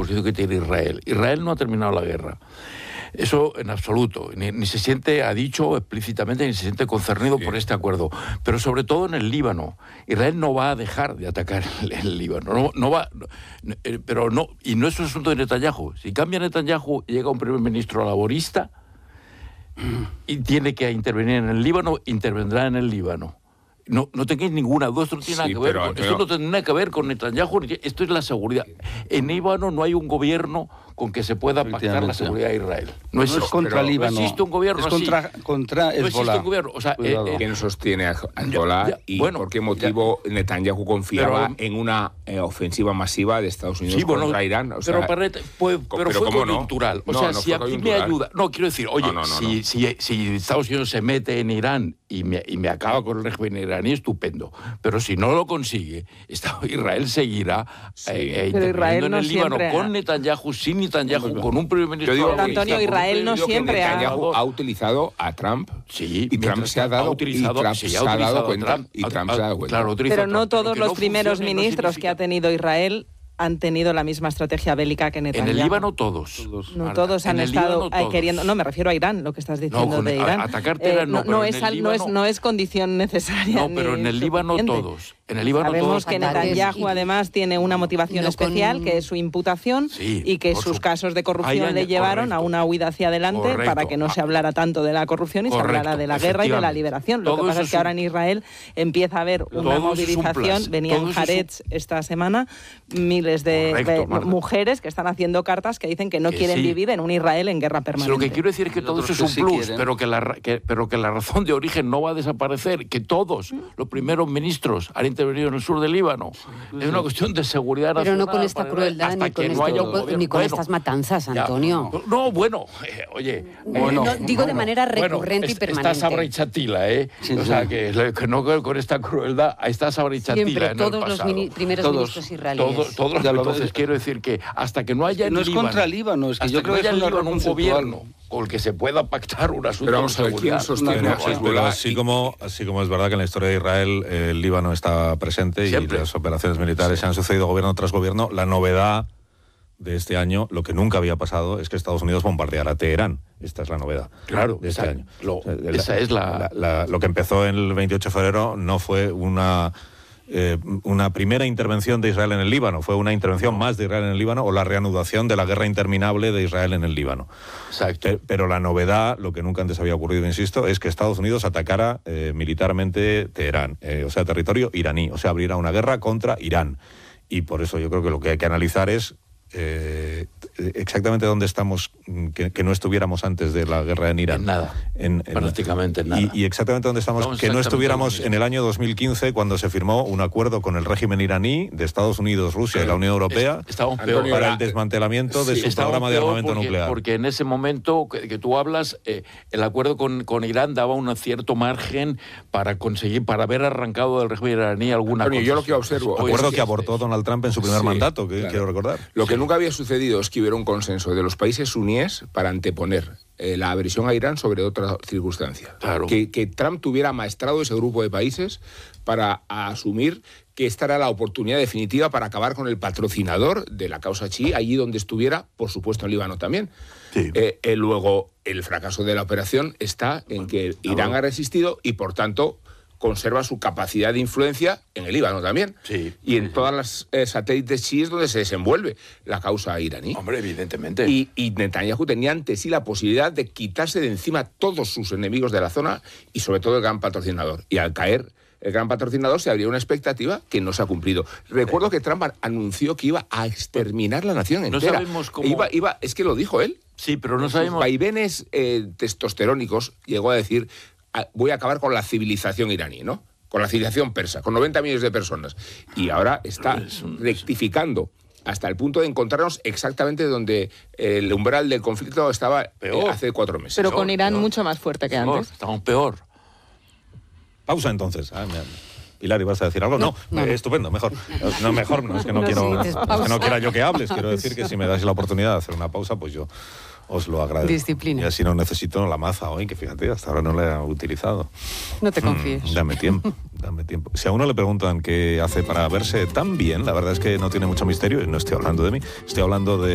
posición que tiene Israel. Israel no ha terminado la guerra. Eso en absoluto. Ni se siente, ha dicho explícitamente, ni se siente concernido por este acuerdo. Pero sobre todo en el Líbano. Israel no va a dejar de atacar el Líbano. No va, pero no, y no es un asunto de Netanyahu. Si cambia Netanyahu y llega un primer ministro laborista y tiene que intervenir en el Líbano, intervendrá en el Líbano. No tengáis ninguna duda, esto no tiene nada que ver esto no tiene nada que ver con Netanyahu, esto es la seguridad. En Líbano no hay un gobierno con que se pueda pactar la seguridad de Israel. No es contra Líbano. No existe un gobierno es contra no existe un gobierno. O sea, ¿quién sostiene a Hezbollah y por qué motivo Netanyahu confiaba en una ofensiva masiva de Estados Unidos contra Irán? O sea, pero fue coyuntural. O sea, si aquí me ayuda... No, quiero decir, oye, si Estados Unidos se mete en Irán y me acaba con el régimen iraní, estupendo. Pero si no lo consigue, Israel seguirá interviniendo en el Líbano con Netanyahu, sin Netanyahu, con un primer ministro... Pero Antonio, Israel no siempre ha utilizado a Trump. Sí, y Trump se ha dado cuenta. Pero no todos los primeros ministros que ha tenido Israel han tenido la misma estrategia bélica que Netanyahu. En el Líbano todos. No todos han estado queriendo... No, me refiero a Irán, lo que estás diciendo de Irán. Atacarte Irán no es condición necesaria. No, pero en el Líbano todos. En el Líbano sabemos que Netanyahu además tiene una motivación especial, que es su imputación, y que sus casos de corrupción le llevaron a una huida hacia adelante para que no se hablara tanto de la corrupción y se hablara de la guerra y de la liberación. Lo que pasa es que ahora en Israel empieza a haber una movilización. Venía en Haaretz esta semana miles de mujeres que están haciendo cartas que dicen que no quieren vivir en un Israel en guerra permanente. Lo que quiero decir es que todo eso es un plus, pero que la razón de origen no va a desaparecer, que todos los primeros ministros han intervenido en el sur del Líbano. Es una cuestión de seguridad nacional. Pero no con esta crueldad ni con estas matanzas, Antonio. No, bueno, oye... digo de manera recurrente y permanente. Está Sabra y Chatila, o sea, que no con esta crueldad, está Sabra y Chatila siempre, en el pasado. Todos los primeros ministros israelíes. Todos entonces quiero decir que hasta que no haya en Líbano... No es contra Líbano, es que yo creo que es un gobierno con el que se pueda pactar un asunto de seguridad. Pero así como es verdad que en la historia de Israel el Líbano está presente y las operaciones militares se han sucedido gobierno tras gobierno, la novedad de este año, lo que nunca había pasado, es que Estados Unidos bombardeara Teherán. Esta es la novedad de este año. Lo que empezó en el 28 de febrero no fue una primera intervención de Israel en el Líbano, fue una intervención más de Israel en el Líbano o la reanudación de la guerra interminable de Israel en el Líbano. Exacto. Pero la novedad, lo que nunca antes había ocurrido, insisto, es que Estados Unidos atacara militarmente Teherán, o sea, territorio iraní, o sea, abriera una guerra contra Irán. Y por eso yo creo que lo que hay que analizar es exactamente dónde estamos, que no estuviéramos antes de la guerra en Irán. En nada, prácticamente en nada. Y exactamente dónde estamos que no estuviéramos en el año 2015, cuando se firmó un acuerdo con el régimen iraní de Estados Unidos, Rusia y la Unión Europea para el desmantelamiento de su programa de armamento nuclear. Porque en ese momento que tú hablas, el acuerdo con Irán daba un cierto margen para haber arrancado del régimen iraní alguna cosa. Yo lo que observo... Acuerdo que abortó Donald Trump en su primer mandato, quiero recordar. Lo que nunca había sucedido es que hubiera un consenso de los países suníes para anteponer la aversión a Irán sobre otra circunstancia. Claro. Que Trump tuviera maestrado ese grupo de países para asumir que esta era la oportunidad definitiva para acabar con el patrocinador de la causa chií, allí donde estuviera, por supuesto en Líbano también. Sí. Luego, el fracaso de la operación está en que Irán ha resistido y, por tanto, conserva su capacidad de influencia en el Líbano también. Y en todas las satélites chiíes donde se desenvuelve la causa iraní. Hombre, evidentemente. Y Netanyahu tenía ante sí la posibilidad de quitarse de encima todos sus enemigos de la zona y sobre todo el gran patrocinador. Y al caer el gran patrocinador se abría una expectativa que no se ha cumplido. Recuerdo que Trump anunció que iba a exterminar la nación entera. No sabemos cómo... Es que lo dijo él. Sí, pero no sabemos... Sus vaivenes testosterónicos llegó a decir... voy a acabar con la civilización iraní, ¿no? Con la civilización persa, con 90 millones de personas. Y ahora está rectificando hasta el punto de encontrarnos exactamente donde el umbral del conflicto estaba hace 4 meses. Pero con Irán mucho más fuerte que antes. Estamos peor. Pausa entonces. Pilar, ¿ibas a decir algo? No, estupendo, mejor. No, es que no quiera yo que hables. Quiero decir que si me dais la oportunidad de hacer una pausa, pues yo os lo agradezco. Disciplina. Y así no necesito la maza hoy, que fíjate, hasta ahora no la he utilizado. No te confíes. Dame tiempo. Si a uno le preguntan qué hace para verse tan bien, la verdad es que no tiene mucho misterio, y no estoy hablando de mí, estoy hablando de